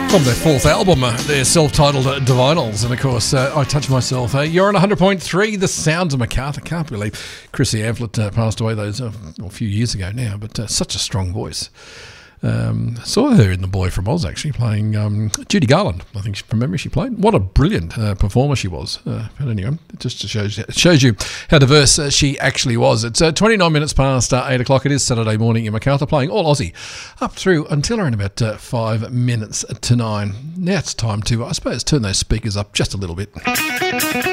From their fourth album, their self-titled Divinals, and of course, I Touch Myself. You're on 100.3, The Sounds of Macarthur. Can't believe Chrissy Amphlett passed away a few years ago now, but such a strong voice. Saw her in The Boy from Oz, actually, playing Judy Garland. I think from memory she played. What a brilliant performer she was. But anyway, it just shows you how diverse she actually was. It's 29 minutes past 8 o'clock. It is Saturday morning in Macarthur, playing all Aussie up through until around about 5 minutes to 9. Now it's time to, I suppose, turn those speakers up just a little bit.